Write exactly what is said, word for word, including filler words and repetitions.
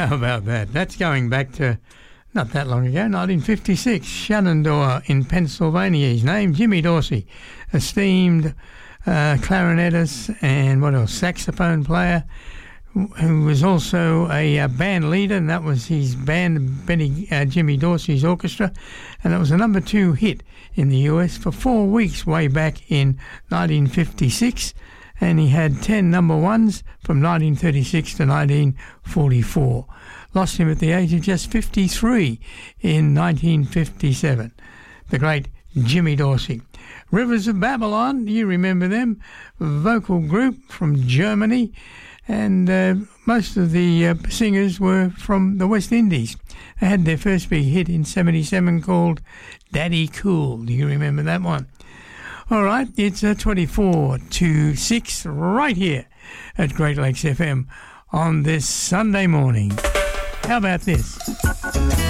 How about that? That's going back to not that long ago, nineteen fifty-six. Shenandoah in Pennsylvania. His name, Jimmy Dorsey, esteemed uh, clarinetist and what else, saxophone player, who was also a uh, band leader, and that was his band, Benny uh, Jimmy Dorsey's Orchestra, and it was a number two hit in the U S for four weeks way back in nineteen fifty-six, and he had ten number ones from nineteen thirty-six to nineteen forty-four. Lost him at the age of just fifty-three in nineteen fifty-seven. The great Jimmy Dorsey. Rivers of Babylon, you remember them, vocal group from Germany, and uh, most of the uh, singers were from the West Indies. They had their first big hit in seventy-seven called Daddy Cool. Do you remember that one? All right, it's uh, twenty-four to six right here at Great Lakes F M on this Sunday morning. How about this?